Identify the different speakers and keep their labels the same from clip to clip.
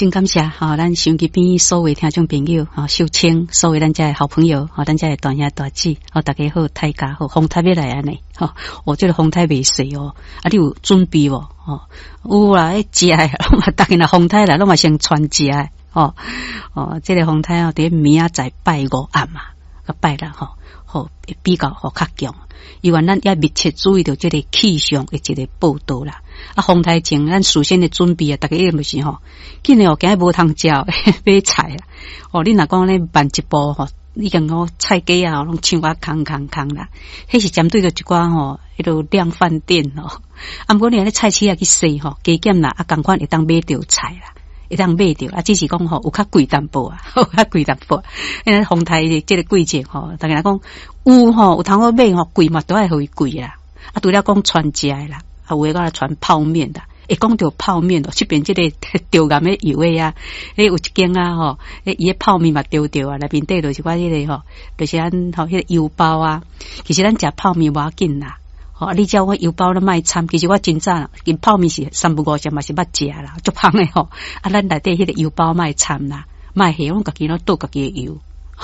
Speaker 1: 真感谢咱收音机边所有听众朋友秀清，所有咱家的好朋友咱家的大兄大姊大家好，大家好，风台要来安尼这个风台袂细你有准备无有啦，食的大家若风台来，拢嘛先传食的这个风台伫明仔载拜五暗嘛，拜六比较较强。因为咱也密切注意到这个气象的这个报道啦。风台前咱事先的准备大家一定就是今日今日无通食买菜啦。你若讲咧慢一步已经菜价拢抢啊空啦。迄是针对着一寡迄个量贩店不过你咧菜市啊去洗加减啦共款会当买着菜啦。会当买着只是讲有较贵淡薄有较贵淡薄。因为风台这个季节大家讲有通好买贵嘛都爱互伊贵啦。除了讲传食的啦，有诶个传泡面啦。会讲到泡面这边这个丢盐的油的有一间伊的泡面嘛丢内面底就是我迄个就是咱迄个油包啊。其实咱食泡面无要紧啦。你叫我油包都卖参，其实我真早因泡面是3不5嘛是捌食啦，足芳诶咱内底迄个油包卖参啦，卖下我家己倒家己诶油，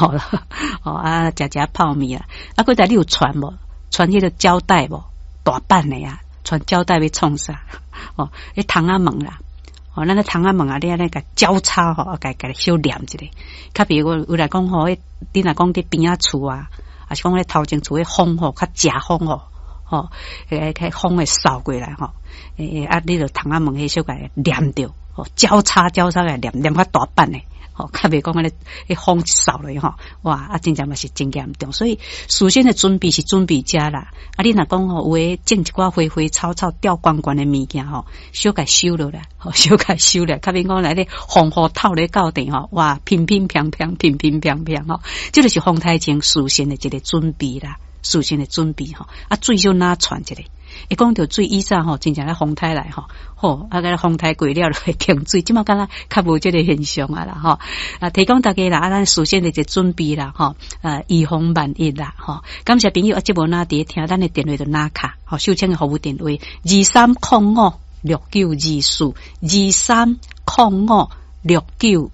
Speaker 1: 食泡面啊。过来你有传无？传迄个胶带无？大版诶传胶带要创啥？迄汤仔糜啦，咱咧汤仔糜你安尼甲交叉甲小念一下。较比如有来讲你若讲伫边仔厝啊，还是讲咧头前厝诶风较正风开风会扫过来你就汤仔糜迄小个念着交叉个念较大版诶较袂讲迄风扫落哇真正嘛是真严重。所以事先的准备是准备遮啦。你若讲有诶种一寡花花草草吊悬悬诶物件小个收落来小个收来，较免讲来咧风雨透咧到地哇乒乒乓乓这就是风台前事先的一个准备啦。事先的准备水就拿传一个。会讲到水以前真正咧风台来个风台过了会停水，即马敢若较无这个现象啦提供大家啦咱事先的一个准备啦预防万一啦感谢朋友即无哪伫听咱的电话就拿卡秀清的服务电话23056924230569